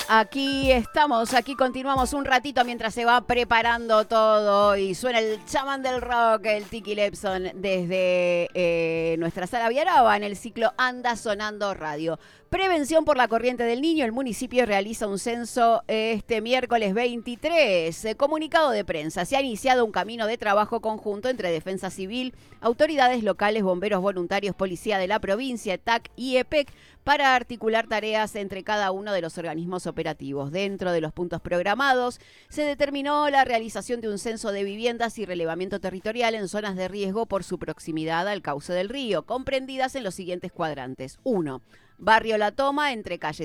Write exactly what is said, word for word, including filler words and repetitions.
Aquí estamos, aquí continuamos un ratito mientras se va preparando todo y suena el chamán del rock, el Tiki Lepson, desde eh, nuestra sala Villaraba en el ciclo Anda Sonando Radio. Prevención por la corriente del niño, el municipio realiza un censo este miércoles veintitrés. Eh, comunicado de prensa, se ha iniciado un camino de trabajo conjunto entre Defensa Civil, autoridades locales, bomberos voluntarios, policía de la provincia, E T A C y E P E C para articular tareas entre cada uno de los organismos operativos. Dentro de los puntos programados, se determinó la realización de un censo de viviendas y relevamiento territorial en zonas de riesgo por su proximidad al cauce del río, comprendidas en los siguientes cuadrantes. uno. Barrio La Toma, entre calles